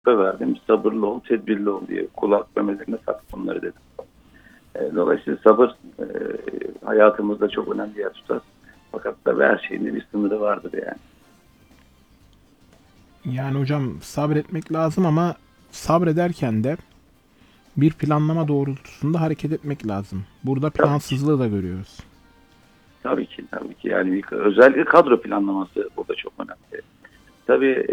verdim. Sabırlı ol, tedbirli ol diye kulak memelerine tak bunları dedim. Dolayısıyla sabır hayatımızda çok önemli yer tutar. Fakat tabii her şeyin de bir sınırı vardır yani. Yani hocam sabretmek lazım ama sabrederken de bir planlama doğrultusunda hareket etmek lazım. Burada Tabii ki, plansızlığı da görüyoruz. tabii ki, tabii ki. Yani özellikle kadro planlaması burada çok önemli. Tabii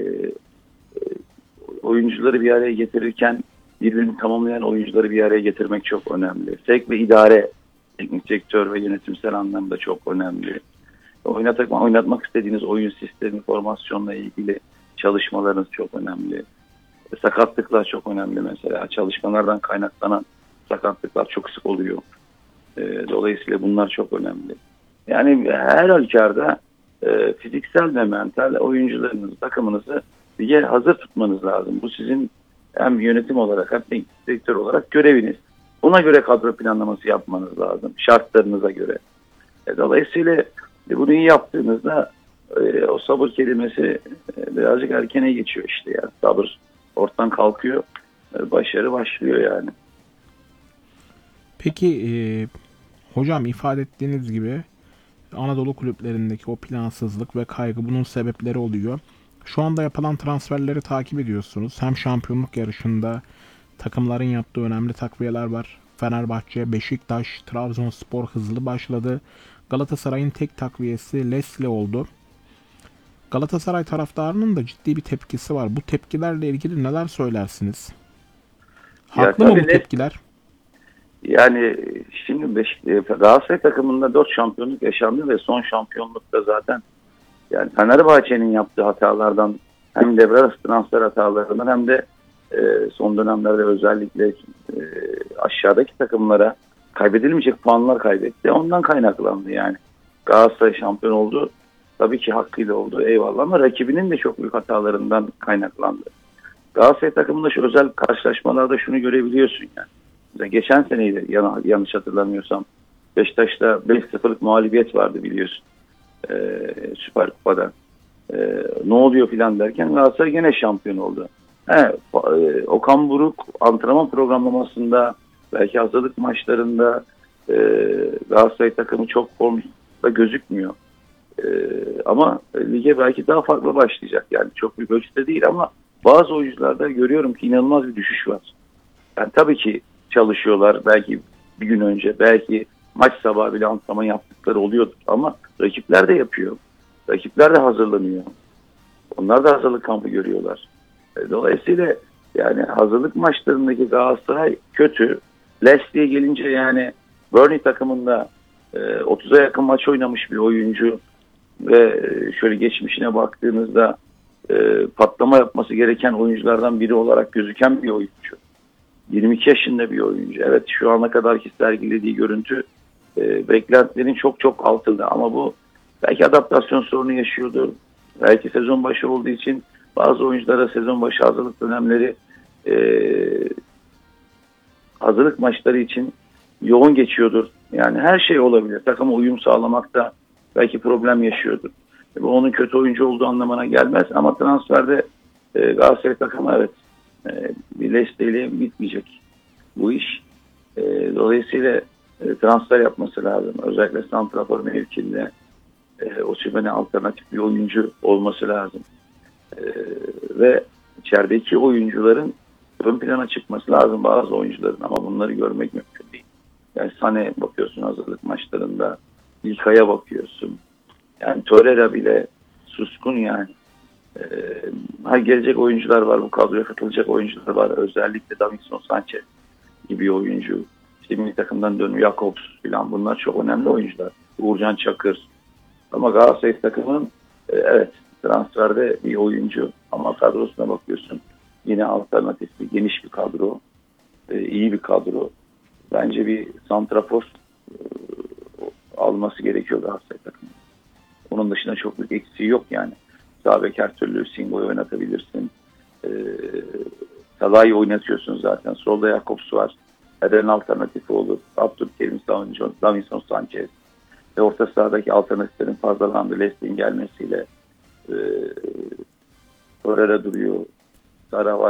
oyuncuları bir araya getirirken birbirini tamamlayan oyuncuları bir araya getirmek çok önemli. Sevk ve idare, teknik direktör ve yönetimsel anlamda çok önemli. Oynatmak istediğiniz oyun sistemi, formasyonla ilgili çalışmalarınız çok önemli. Sakatlıklar çok önemli mesela. Çalışmalardan kaynaklanan sakatlıklar çok sık oluyor. Dolayısıyla bunlar çok önemli. Yani her halükarda fiziksel ve mental oyuncularınızı, takımınızı lige hazır tutmanız lazım. Bu sizin hem yönetim olarak hem teknik direktör olarak göreviniz. Buna göre kadro planlaması yapmanız lazım. Şartlarınıza göre. Dolayısıyla bunu iyi yaptığınızda o sabır kelimesi birazcık erkene geçiyor işte ya. Sabır ortadan kalkıyor. Başarı başlıyor yani. Peki hocam ifade ettiğiniz gibi Anadolu kulüplerindeki o plansızlık ve kaygı bunun sebepleri oluyor. Şu anda yapılan transferleri takip ediyorsunuz. Hem şampiyonluk yarışında takımların yaptığı önemli takviyeler var. Fenerbahçe, Beşiktaş, Trabzonspor hızlı başladı. Galatasaray'ın tek takviyesi Leslie oldu. Galatasaray taraftarının da ciddi bir tepkisi var. Bu tepkilerle ilgili neler söylersiniz? Ya Haklı mı bu tabii tepkiler? yani şimdi Galatasaray takımında 4 şampiyonluk yaşandı ve son şampiyonlukta zaten yani Fenerbahçe'nin yaptığı hatalardan hem devre arası transfer hatalarından hem de son dönemlerde özellikle aşağıdaki takımlara kaybedilmeyecek puanlar kaybetti. Ondan kaynaklandı yani. Galatasaray şampiyon oldu. Tabii ki hakkıyla oldu eyvallah ama rakibinin de çok büyük hatalarından kaynaklandı. Galatasaray takımında şu özel karşılaşmalarda şunu görebiliyorsun yani. Mesela geçen seneydi yanlış hatırlamıyorsam. Beşiktaş'ta 5-0'lık mağlubiyet vardı biliyorsun. Süper Kupa'da. Ne oluyor filan derken Galatasaray gene şampiyon oldu. Okan Buruk antrenman programlamasında belki hazırlık maçlarında Galatasaray takımı çok formda gözükmüyor. Ama lige belki daha farklı başlayacak. Yani çok büyük ölçüde değil ama bazı oyuncularda görüyorum ki inanılmaz bir düşüş var. Yani tabii ki çalışıyorlar. Belki bir gün önce, belki maç sabahı bile antrenman yaptıkları oluyordur. Ama rakipler de yapıyor. Rakipler de hazırlanıyor. Onlar da hazırlık kampı görüyorlar. Dolayısıyla yani hazırlık maçlarındaki Galatasaray kötü. Leslie'ye gelince yani Burnley takımında 30'a yakın maç oynamış bir oyuncu ve şöyle geçmişine baktığınızda patlama yapması gereken oyunculardan biri olarak gözüken bir oyuncu. 22 yaşında bir oyuncu. Evet şu ana kadarki sergilediği görüntü beklentilerin çok çok altında ama bu belki adaptasyon sorunu yaşıyordur. Belki sezon başı olduğu için bazı oyunculara sezon başı hazırlık dönemleri e, hazırlık maçları için yoğun geçiyordur. Yani her şey olabilir. Takıma uyum sağlamakta belki problem yaşıyordur. Bu onun kötü oyuncu olduğu anlamına gelmez ama transferde Galatasaray takımı evet bir desteğiyle bitmeyecek bu iş. Dolayısıyla transfer yapması lazım. Özellikle santrafor mevkinde Osimhen'e alternatif bir oyuncu olması lazım. E, ve içerideki oyuncuların ön plana çıkması lazım bazı oyuncuların ama bunları görmek mümkün değil. Yani Sané bakıyorsun hazırlık maçlarında, İlkay'a bakıyorsun. Yani Torreira bile suskun yani. Gelecek oyuncular var, bu kadroya katılacak oyuncular var. Özellikle Davinson Sanchez gibi oyuncu. İşte milli takımdan dönüyor Jakobs falan. Bunlar çok önemli oyuncular. Uğurcan Çakır. Ama Galatasaray takımının evet transferde bir oyuncu ama kadrosuna bakıyorsun. Yine alternatifli, geniş bir kadro. İyi bir kadro. Bence bir santrafor alması gerekiyor Galatasaray takımı. Onun dışında çok büyük eksiği yok yani. Sağ bek her türlü Singo'yu oynatabilirsin. Salah'ı oynatıyorsun zaten. Solda Jakobs var. Eren alternatifi olur. Abdülkerim Davinson Sanchez. Ve orta sahadaki alternatiflerin fazlalandı. Leslie'nin gelmesiyle Torreira duruyor. Galatasaray